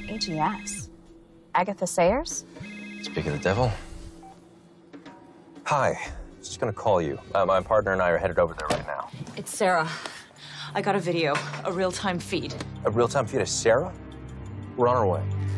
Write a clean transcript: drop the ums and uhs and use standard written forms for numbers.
AGS. Agatha Sayers? Speak of the devil. Hi. Just gonna call you. My partner and I are headed over there right now. It's Sarah. I got a video, a real-time feed. A real-time feed of Sarah? We're on our way.